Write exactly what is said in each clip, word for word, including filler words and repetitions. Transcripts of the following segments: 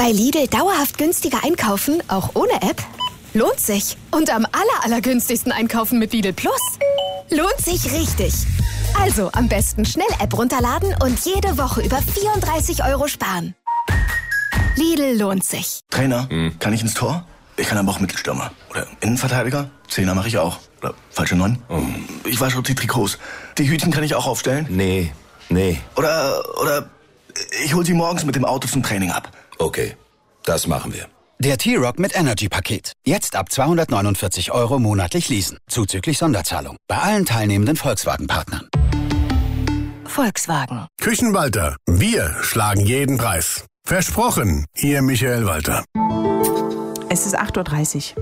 Bei Lidl dauerhaft günstiger einkaufen, auch ohne App? Lohnt sich. Und am aller, allergünstigsten einkaufen mit Lidl Plus? Lohnt sich richtig. Also am besten schnell App runterladen und jede Woche über vierunddreißig Euro sparen. Lidl lohnt sich. Trainer, hm. kann ich ins Tor? Ich kann aber auch Mittelstürmer. Oder Innenverteidiger? Zehner mache ich auch. Oder falsche Neun? Oh. Ich wasche auch die Trikots. Die Hütchen kann ich auch aufstellen? Nee, nee. Oder, oder ich hol sie morgens mit dem Auto zum Training ab. Okay, das machen wir. Der T-Rock mit Energy-Paket. Jetzt ab zweihundertneunundvierzig Euro monatlich leasen. Zuzüglich Sonderzahlung. Bei allen teilnehmenden Volkswagen-Partnern. Volkswagen. Küchenwalter. Wir schlagen jeden Preis. Versprochen, Ihr Michael Walter. Es ist acht Uhr dreißig.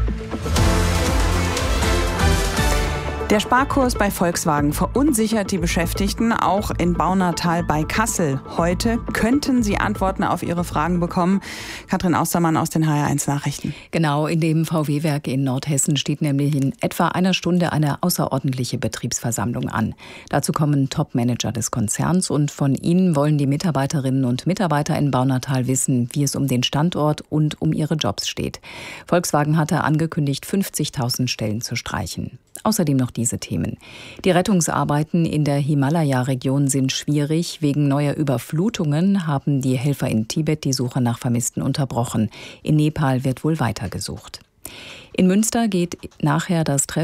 Der Sparkurs bei Volkswagen verunsichert die Beschäftigten, auch in Baunatal bei Kassel. Heute könnten sie Antworten auf ihre Fragen bekommen. Katrin Austermann aus den H R eins Nachrichten. Genau, in dem V W-Werk in Nordhessen steht nämlich in etwa einer Stunde eine außerordentliche Betriebsversammlung an. Dazu kommen Top-Manager des Konzerns und von ihnen wollen die Mitarbeiterinnen und Mitarbeiter in Baunatal wissen, wie es um den Standort und um ihre Jobs steht. Volkswagen hatte angekündigt, fünfzigtausend Stellen zu streichen. Außerdem noch diese Themen. Die Rettungsarbeiten in der Himalaya-Region sind schwierig. Wegen neuer Überflutungen haben die Helfer in Tibet die Suche nach Vermissten unterbrochen. In Nepal wird wohl weitergesucht. In Münster geht nachher das Treffen